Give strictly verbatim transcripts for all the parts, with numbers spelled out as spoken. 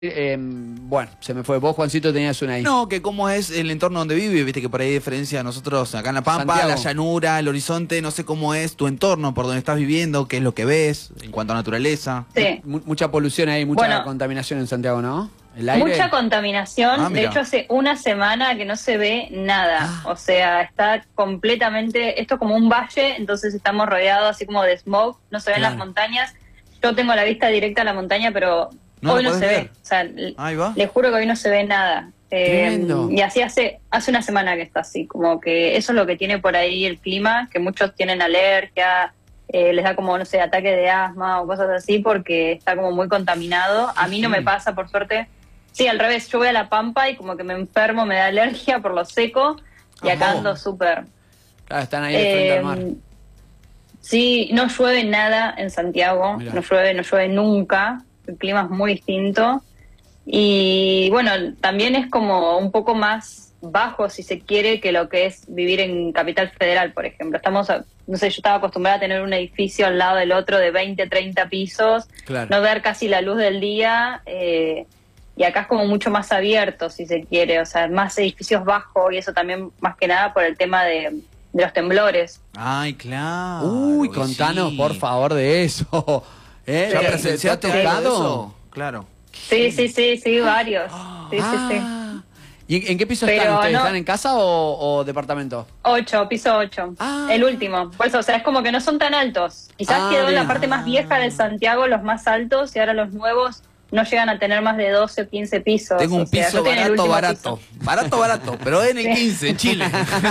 Eh, bueno, se me fue. Vos, Juancito, tenías una ahí. No, que cómo es el entorno donde vive, viste que por ahí hay diferencia nosotros acá en La Pampa, Santiago. la llanura, el horizonte, no sé cómo es tu entorno, por donde estás viviendo, qué es lo que ves en cuanto a naturaleza. Sí. M mucha polución ahí, mucha Bueno, contaminación en Santiago, ¿no? El aire. Mucha contaminación, Ah, de mira. hecho hace una semana que no se ve nada, Ah. o sea, está completamente, esto es como un valle, entonces estamos rodeados así como de smog, no se ven Claro. las montañas, yo tengo la vista directa a la montaña, pero No hoy lo no se podés ve, ver. o sea, l- Ahí va. les juro que hoy no se ve nada. Eh, Tremendo. y así hace, hace una semana que está así, como que eso es lo que tiene por ahí el clima, que muchos tienen alergia, eh, les da como, no sé, ataque de asma o cosas así, porque está como muy contaminado. A mí no me pasa, por suerte. Sí, al revés, yo voy a La Pampa y como que me enfermo, me da alergia por lo seco, y acá Ajá. ando súper. Claro, están ahí de frente al Eh, mar. Sí, no llueve nada en Santiago, Mirá. no llueve, no llueve nunca, el clima es muy distinto. Y bueno, también es como un poco más bajo, si se quiere, que lo que es vivir en Capital Federal, por ejemplo. Estamos, a- no sé, yo estaba acostumbrada a tener un edificio al lado del otro de veinte, treinta pisos, Claro. no ver casi la luz del día, eh, y acá es como mucho más abierto, si se quiere, o sea, más edificios bajos, y eso también más que nada por el tema de, de los temblores. Ay, claro. Uy, y contanos, sí. por favor, de eso. ¿Eh? ¿Ya Sí. presenciaste ¿Te ha algo de tocado? eso? Claro. Sí, sí, sí, sí, varios. Sí, sí, sí. Ah. ¿Y en, en qué piso Pero están ustedes? no- ¿Están en casa o, o departamento? Ocho, piso ocho. Ah. El último. Por eso, o sea, es como que no son tan altos. Quizás Ah, quedó en la bien. parte más vieja de Santiago los más altos y ahora los nuevos no llegan a tener más de doce o quince pisos. Tengo un O sea, piso yo estoy en el barato, último barato. piso. Barato, barato. Pero en el Sí. quince, en Chile.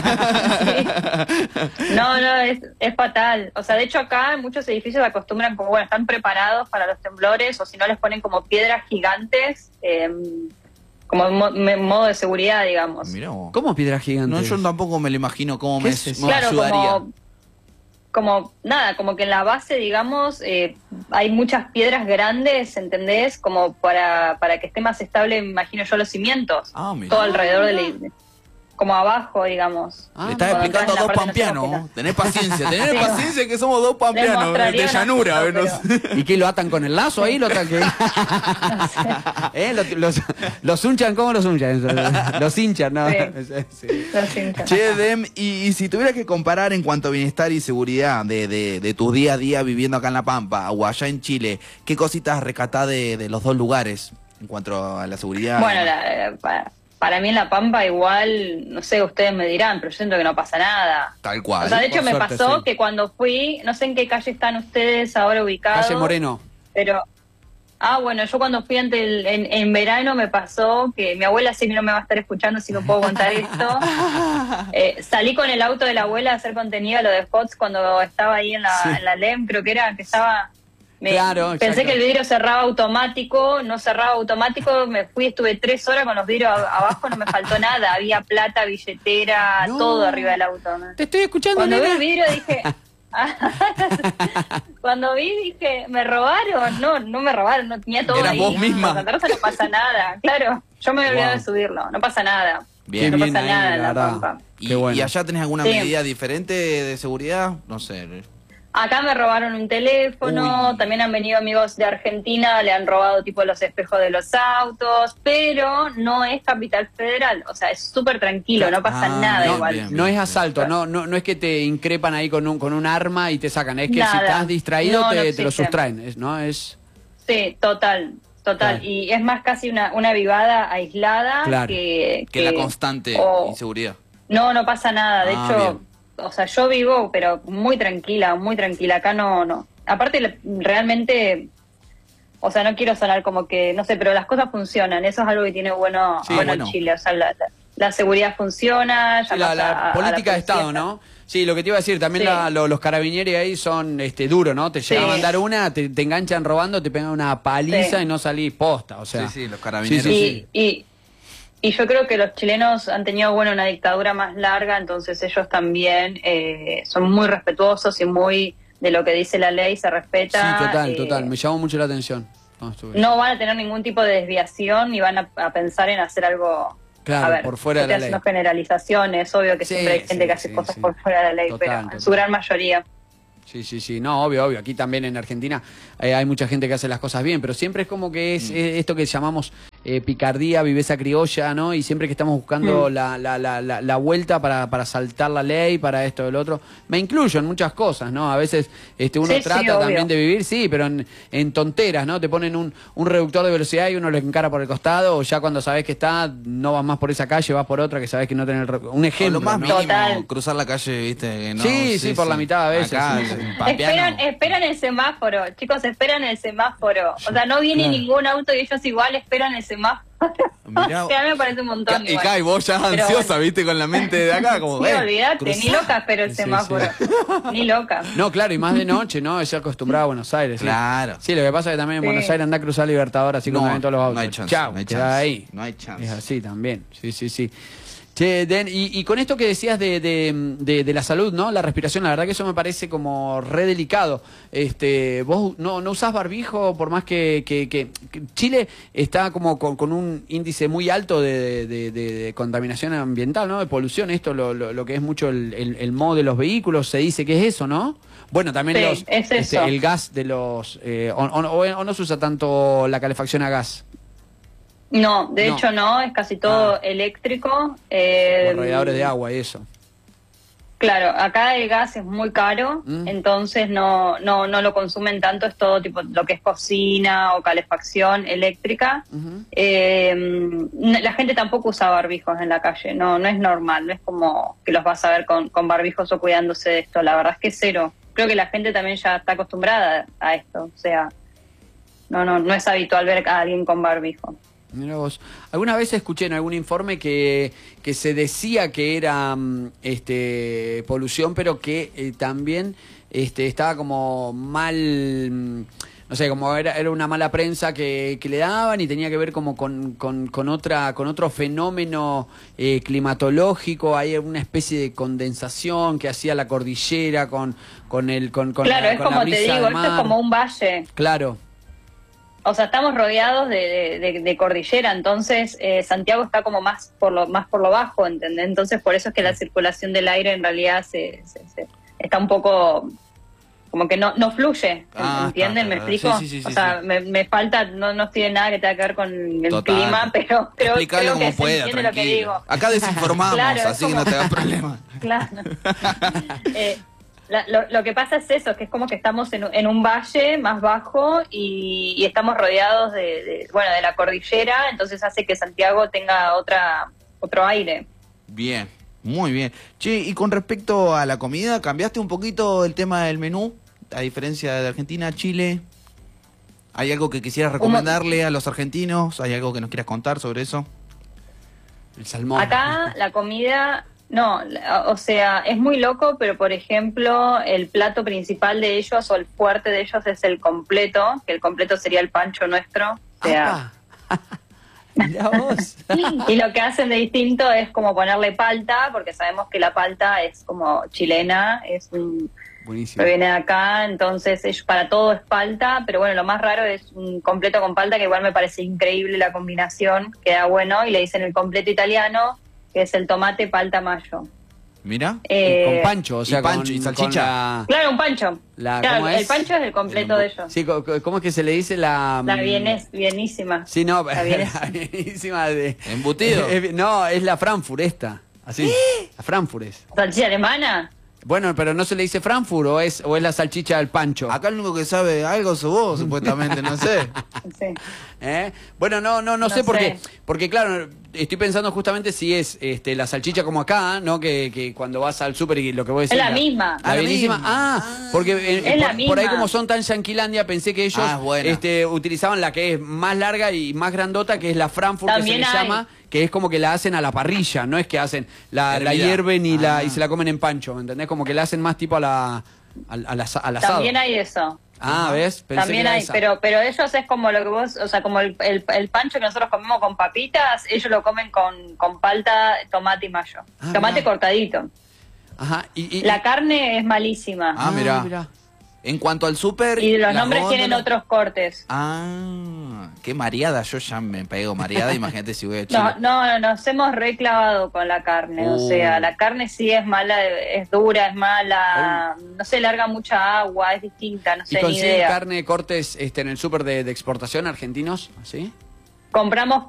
No, no, es, es fatal. O sea, de hecho acá en muchos edificios acostumbran como, bueno, están preparados para los temblores o si no les ponen como piedras gigantes, eh, como en mo- en modo de seguridad, digamos. Mirá vos. ¿Cómo piedras gigantes? No, yo tampoco me lo imagino cómo ¿Qué me, es eso? me Claro, ayudaría. como, como, nada, como que en la base, digamos, eh, hay muchas piedras grandes, ¿entendés? Como para, para que esté más estable, me imagino yo, los cimientos. Ah, mira. Todo alrededor del... Como abajo, digamos. Ah, Le estás Cuando explicando a entras en la dos parte pampeanos. nacional. Tenés paciencia, tenés Sí. paciencia que somos dos pampeanos mostraría de una llanura. foto, ¿eh? No pero- sé. ¿Y qué, lo atan con el lazo ahí? ¿Lo atan qué? ¿Eh? Los, los, los hunchan, ¿cómo los hunchan? Los hinchan, ¿no? Sí. Sí. Los hinchas. Che, Dem, y, y si tuvieras que comparar en cuanto a bienestar y seguridad de, de, de tu día a día viviendo acá en La Pampa o allá en Chile, ¿qué cositas rescatás de, de los dos lugares en cuanto a la seguridad? Bueno, la- para, para mí en La Pampa igual, no sé, ustedes me dirán, pero yo siento que no pasa nada. Tal cual. O sea, de hecho por me suerte, pasó sí. que cuando fui, no sé en qué calle están ustedes ahora ubicados. Calle Moreno. Pero, ah, bueno, yo cuando fui ante el- en, en verano me pasó que mi abuela sí que no me va a estar escuchando si no puedo contar esto. Eh, salí con el auto de la abuela a hacer contenido a lo de Fox cuando estaba ahí en la, Sí. en la L E M, creo que era, que estaba... Me, Claro, pensé exacto. que el vidrio cerraba automático, no cerraba automático, me fui, estuve tres horas con los vidrios a- abajo, no me faltó nada, había plata, billetera, No. todo arriba del auto. ¿no? Te estoy escuchando, Cuando vi nena. el vidrio dije, cuando vi dije, ¿me robaron? No, no me robaron, no tenía todo Eras ahí. vos misma. En Santa Rosa no pasa nada, claro. Yo me había olvidado Wow. de subirlo, no pasa nada. Bien. no Qué bien pasa ahí, nada la en La verdad. Pampa. ¿Y, Qué bueno. y allá tenés alguna Sí. medida diferente de seguridad? No sé. Acá me robaron un teléfono, Uy. también han venido amigos de Argentina, le han robado tipo los espejos de los autos, pero no es Capital Federal, o sea, es súper tranquilo, no pasa Ah, nada no, igual. bien. No es asalto, no, no, no es que te increpan ahí con un, con un arma y te sacan, es que si Nada. estás distraído No, no te, te lo existe. sustraen, es, ¿no? Es... Sí, total, total. Claro. Y es más casi una, una vivada aislada Claro. que, Que la constante o- inseguridad. No, no pasa nada. De Ah, hecho, bien. o sea, yo vivo, pero muy tranquila, muy tranquila. Acá no, no. Aparte, le- realmente, o sea, no quiero sonar como que, no sé, pero las cosas funcionan. Eso es algo que tiene bueno, Sí, bueno, bueno. Chile. O sea, la, la- la seguridad funciona. Sí, la, llamás la a- a la política de policía. Estado, ¿no? Sí, lo que te iba a decir, también Sí. la- lo- los carabinieri ahí son este duros, ¿no? Te llegan Sí. a mandar una, te, te enganchan robando, te pegan una paliza Sí. y no salís posta, o sea. Sí, sí, los carabineros. Sí, sí, Y, y, y yo creo que los chilenos han tenido, bueno, una dictadura más larga, entonces ellos también eh, son muy respetuosos y muy de lo que dice la ley, se respeta. Sí, total, eh, total, me llamó mucho la atención. cuando estuve. No van a tener ningún tipo de desviación ni van a, a pensar en hacer algo. Claro, a ver, por fuera de estoy la haciendo ley. generalizaciones, obvio que Sí, siempre hay gente sí, que hace sí, cosas sí. por fuera de la ley, Total, pero total. en su gran mayoría. Sí, sí, sí, no, obvio, obvio. Aquí también en Argentina eh, hay mucha gente que hace las cosas bien, pero siempre es como que es, mm. es esto que llamamos eh, picardía, viveza criolla, ¿no? Y siempre que estamos buscando mm. la, la, la, la, la vuelta para, para saltar la ley, para esto, el otro. Me incluyo en muchas cosas, ¿no? A veces este, uno sí, trata sí, también de vivir, sí, pero en, en tonteras, ¿no? Te ponen un, un reductor de velocidad y uno lo encara por el costado, o ya cuando sabes que está, no vas más por esa calle, vas por otra que sabes que no tenés... Un ejemplo, o lo más ¿no? mínimo, Total. cruzar la calle, ¿viste? No, sí, sí, sí, por sí. la mitad a veces. Acá, sí. Esperan, esperan el semáforo, chicos, esperan el semáforo. O sea, no viene claro. ningún auto y ellos igual esperan el semáforo. Mirá, o sea, a mí me parece un montón. Y Kai, vos ya pero ansiosa, bueno. ¿viste? Con la mente de acá, como, sí, eh, olvídate, cruzá. ni loca espero el semáforo. Sí, sí. Ni loca. No, claro, y más de noche, ¿no? Es acostumbrado a Buenos Aires. Claro. Sí, sí lo que pasa es que también en sí. Buenos Aires anda a cruzar Libertador así como no, en todos los autos. No hay chance. Chao, no hay queda chance. ahí. No hay chance. Es así también. Sí, sí, sí. Che, Den, y, y con esto que decías de, de, de, de la salud, ¿no? La respiración, la verdad que eso me parece como re delicado. Este, vos no, no usás barbijo, por más que, que, que, que Chile está como con, con un índice muy alto de, de, de, de contaminación ambiental, ¿no? De polución, esto lo, lo, lo que es mucho el, el, el modo de los vehículos, se dice que es eso, ¿no? Bueno, también sí, los, es este, eso. el gas de los... Eh, o, o, o no se usa tanto la calefacción a gas. No, de no. hecho no, es casi todo ah. eléctrico. Eh, Los radiadores de agua y eso. Claro, acá el gas es muy caro, mm. entonces no, no, no lo consumen tanto, es todo tipo lo que es cocina o calefacción eléctrica. Uh-huh. eh, la gente tampoco usa barbijos en la calle, no, no es normal, no es como que los vas a ver con, con barbijos o cuidándose de esto, la verdad es que cero. Creo que la gente también ya está acostumbrada a esto, o sea, no, no, no es habitual ver a alguien con barbijo. Mira vos. Alguna vez escuché en algún informe que, que se decía que era este, polución, pero que eh, también este, estaba como mal, no sé, como era, era una mala prensa que, que le daban y tenía que ver como con, con, con, otra, con otro fenómeno eh, climatológico. Hay una especie de condensación que hacía la cordillera con, con el con, con Claro, la, es con como la te brisa digo, del esto es como un valle. Claro. O sea, estamos rodeados de, de, de cordillera, entonces eh, Santiago está como más por lo más por lo bajo, ¿entendés? Entonces por eso es que la circulación del aire en realidad se, se, se está un poco como que no no fluye, ah, ¿entienden? ¿Me explico? Sí, sí, sí, o sea, sí. Me, me falta, no, no tiene nada que tenga que ver con el Total. clima, pero creo, creo que pueda, se entiende lo que digo. Acá desinformamos, claro, así como... que no te hagas problema. Claro. eh, La, lo, lo que pasa es eso, que es como que estamos en, en un valle más bajo y, y estamos rodeados de, de, bueno, de la cordillera, entonces hace que Santiago tenga otra otro aire. Bien, muy bien. Che, y con respecto a la comida, ¿cambiaste un poquito el tema del menú? A diferencia de Argentina, Chile. ¿Hay algo que quisieras recomendarle a los argentinos? ¿Hay algo que nos quieras contar sobre eso? El salmón. Acá la comida... No, o sea, es muy loco, pero por ejemplo, el plato principal de ellos o el fuerte de ellos es el completo, que el completo sería el pancho nuestro. O sea, mirá vos. Y lo que hacen de distinto es como ponerle palta, porque sabemos que la palta es como chilena, es un... Buenísimo. Que viene de acá, entonces ellos, para todo es palta, pero bueno, lo más raro es un completo con palta, que igual me parece increíble la combinación, queda bueno, y le dicen el completo italiano, que es el tomate palta mayo. Mira, eh, con pancho, o sea, y pancho con, y salchicha. La... Claro, un pancho. La, claro, ¿cómo el es? pancho es el completo el de ellos. Sí, ¿cómo es que se le dice la...? La bienes, bienísima. Sí, no, la, la bienísima de... ¿Embutido? Es, no, es la Frankfurt esta, así, ¿Eh? La Frankfurt es. ¿Salchicha alemana? Bueno, pero no se le dice Frankfurt o es o es la salchicha del pancho. Acá el único que sabe algo sos vos, supuestamente, no sé. Sí. ¿Eh? Bueno, no, no, no, no sé, sé porque, porque claro, estoy pensando justamente si es este la salchicha como acá, ¿no? Que, que cuando vas al súper y lo que vos decís. Es la, la misma. La, la bienísima. Misma. Ah, porque eh, es por, la misma. por ahí como son tan yanquilandia, pensé que ellos ah, bueno. este, utilizaban la que es más larga y más grandota, que es la Frankfurt, También que se le hay. llama, que es como que la hacen a la parrilla, no es que hacen la, la hierven y, ah. la, y se la comen en pancho, ¿me entendés? Como que la hacen más tipo a la, al, al, asa, al asado. También hay eso. Ah, ¿ves? Pensé También hay, esa. pero pero ellos es como lo que vos, o sea, como el, el, el pancho que nosotros comemos con papitas, ellos lo comen con, con palta, tomate y mayo. Ah, tomate mirá. cortadito. Ajá. Y, y, la carne es malísima. Ah, mirá. Ah, mirá. En cuanto al súper... Y los las nombres tienen góndolas- otros cortes. Ah, qué mareada, yo ya me pego mareada, imagínate si voy a Chile. No, no, no, nos hemos reclavado con la carne, Uh. o sea, la carne sí es mala, es dura, es mala, no se larga mucha agua, es distinta, no ¿Y sé ni consiguen idea. carne, cortes este, en el súper de, de exportación argentinos? ¿Así? Compramos